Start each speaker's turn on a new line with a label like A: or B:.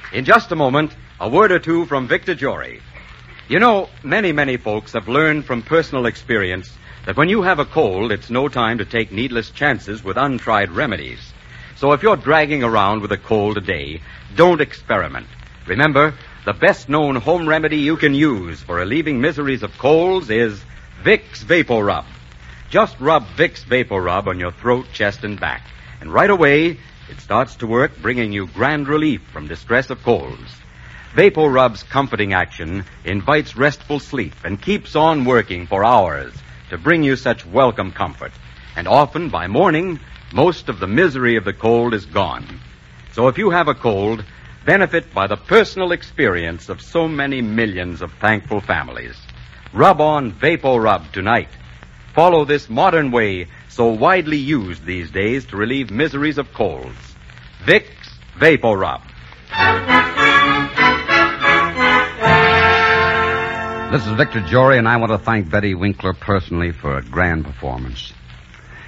A: In just a moment, a word or two from Victor Jory. You know, many folks have learned from personal experience that when you have a cold, it's no time to take needless chances with untried remedies. So if you're dragging around with a cold today, don't experiment. Remember, the best-known home remedy you can use for relieving miseries of colds is Vicks VapoRub. Just rub Vicks VapoRub on your throat, chest, and back. And right away, it starts to work, bringing you grand relief from distress of colds. VapoRub's comforting action invites restful sleep and keeps on working for hours to bring you such welcome comfort. And often, by morning, most of the misery of the cold is gone. So if you have a cold, benefit by the personal experience of so many millions of thankful families. Rub on VapoRub tonight. Follow this modern way so widely used these days to relieve miseries of colds. Vicks VapoRub.
B: This is Victor Jory, and I want to thank Betty Winkler personally for a grand performance.